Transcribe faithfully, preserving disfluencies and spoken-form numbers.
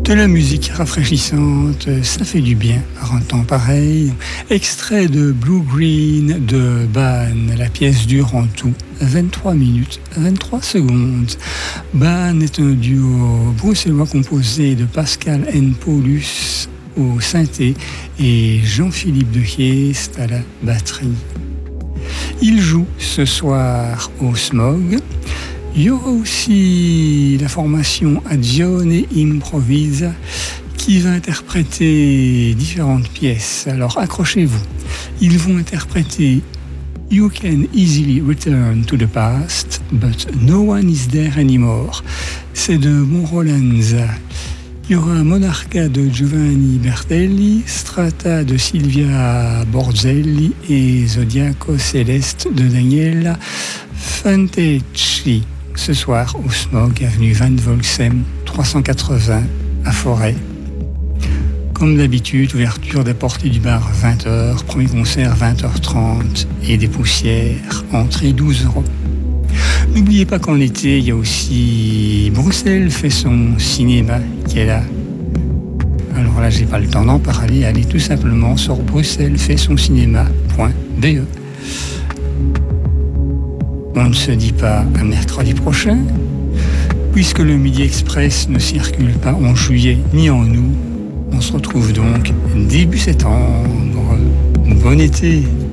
De la musique rafraîchissante, ça fait du bien par un temps pareil. Extrait de Blue Green de Ban. La pièce dure en tout vingt-trois minutes, vingt-trois secondes. Ban est un duo bruxellois composé de Pascal N. Paulus au synthé et Jean-Philippe de Geest à la batterie. Il joue ce soir au Smog. Il y aura aussi la formation Agione Improvisa qui va interpréter différentes pièces. Alors accrochez-vous. Ils vont interpréter You Can Easily Return to the Past, but No One Is There Anymore. C'est de Monrolanza. Il y aura Monarca de Giovanni Bertelli, Strata de Silvia Borzelli et Zodiaco Celeste de Daniela Fantecci. Ce soir au Smog, avenue Van Volxem, trois cent quatre-vingts à Forêt. Comme d'habitude, ouverture des portes du bar vingt heures, premier concert vingt heures trente et des poussières, entrée douze euros. N'oubliez pas qu'en été, il y a aussi Bruxelles fait son cinéma qui est là. Alors là, j'ai pas le temps d'en parler, allez tout simplement sur bruxelles fait son cinéma point b e. On ne se dit pas à mercredi prochain, puisque le Midi Express ne circule pas en juillet ni en août. On se retrouve donc début septembre. Bon été!